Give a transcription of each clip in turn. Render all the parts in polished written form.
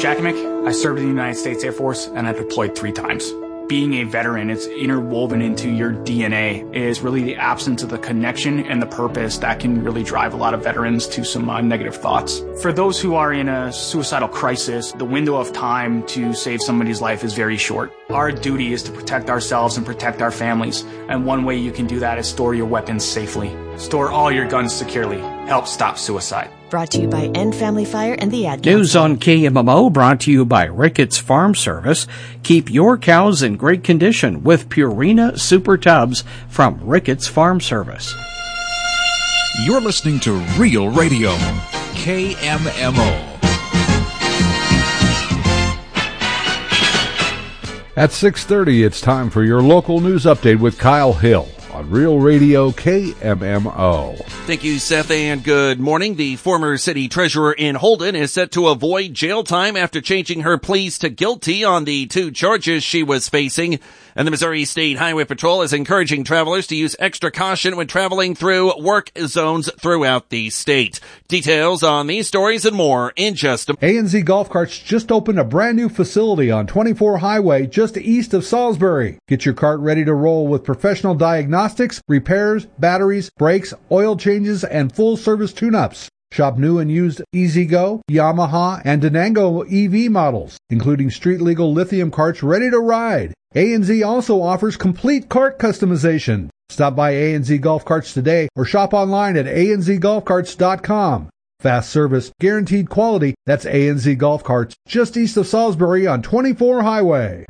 Jakimick. I served in the United States Air Force, and I deployed 3 times. Being a veteran, it's interwoven into your DNA, is really the absence of the connection and the purpose that can really drive a lot of veterans to some negative thoughts. For those who are in a suicidal crisis, the window of time to save somebody's life is very short. Our duty is to protect ourselves and protect our families, and one way you can do that is store your weapons safely. Store all your guns securely. Help stop suicide. Brought to you by End Family Fire and the Ad News Council. on KMMO brought to you by Ricketts Farm Service. Keep your cows in great condition with Purina Super Tubs from Ricketts Farm Service. You're listening to Real Radio, KMMO. At 6:30, it's time for your local news update with Kyle Hill on Real Radio KMMO. Thank you, Seth, and good morning. The former city treasurer in Holden is set to avoid jail time after changing her pleas to guilty on the 2 charges she was facing. And the Missouri State Highway Patrol is encouraging travelers to use extra caution when traveling through work zones throughout the state. Details on these stories and more in just a moment. A&Z Golf Carts just opened a brand new facility on 24 Highway just east of Salisbury. Get your cart ready to roll with professional diagnostics, repairs, batteries, brakes, oil changes, and full-service tune-ups. Shop new and used E-Z-Go, Yamaha, and Denango EV models, including street-legal lithium carts ready to ride. A&Z also offers complete cart customization. Stop by A&Z Golf Carts today or shop online at anzgolfcarts.com. Fast service, guaranteed quality. That's A&Z Golf Carts, just east of Salisbury on 24 Highway.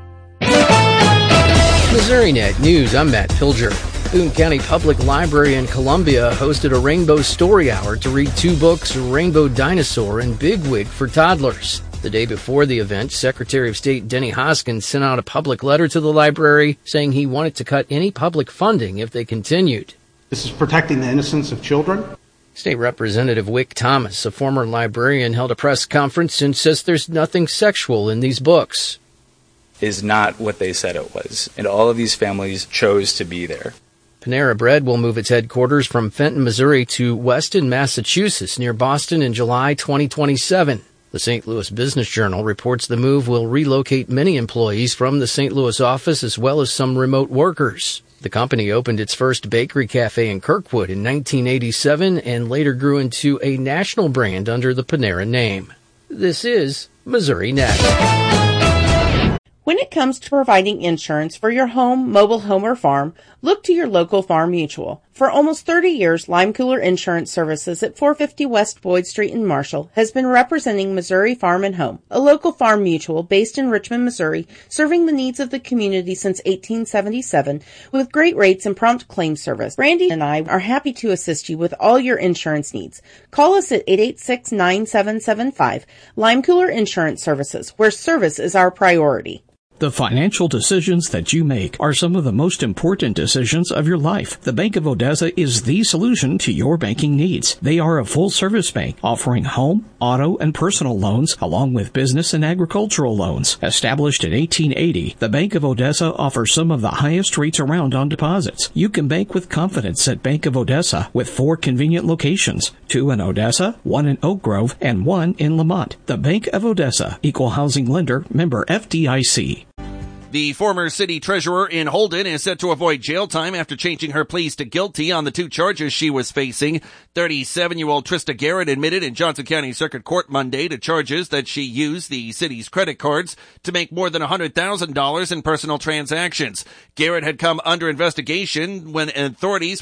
Missouri Net News, I'm Matt Pilger. Boone County Public Library in Columbia hosted a Rainbow Story Hour to read 2 books, Rainbow Dinosaur and Bigwig for toddlers. The day before the event, Secretary of State Denny Hoskins sent out a public letter to the library saying he wanted to cut any public funding if they continued. This is protecting the innocence of children. State Representative Wick Thomas, a former librarian, held a press conference and says there's nothing sexual in these books. Is not what they said it was, and all of these families chose to be there. Panera Bread will move its headquarters from Fenton, Missouri to Weston, Massachusetts, near Boston in July 2027. The St. Louis Business Journal reports the move will relocate many employees from the St. Louis office as well as some remote workers. The company opened its first bakery cafe in Kirkwood in 1987 and later grew into a national brand under the Panera name. This is Missouri Net. When it comes to providing insurance for your home, mobile home, or farm, look to your local Farm Mutual. For almost 30 years, Lime Cooler Insurance Services at 450 West Boyd Street in Marshall has been representing Missouri Farm and Home, a local farm mutual based in Richmond, Missouri, serving the needs of the community since 1877 with great rates and prompt claim service. Brandy and I are happy to assist you with all your insurance needs. Call us at 886-9775, Lime Cooler Insurance Services, where service is our priority. The financial decisions that you make are some of the most important decisions of your life. The Bank of Odessa is the solution to your banking needs. They are a full-service bank offering home, auto, and personal loans along with business and agricultural loans. Established in 1880, the Bank of Odessa offers some of the highest rates around on deposits. You can bank with confidence at Bank of Odessa with 4 convenient locations, 2 in Odessa, 1 in Oak Grove, and 1 in Lamont. The Bank of Odessa, Equal Housing Lender, member FDIC. The former city treasurer in Holden is set to avoid jail time after changing her pleas to guilty on the 2 charges she was facing. 37-year-old Trista Garrett admitted in Johnson County Circuit Court Monday to charges that she used the city's credit cards to make more than $100,000 in personal transactions. Garrett had come under investigation when authorities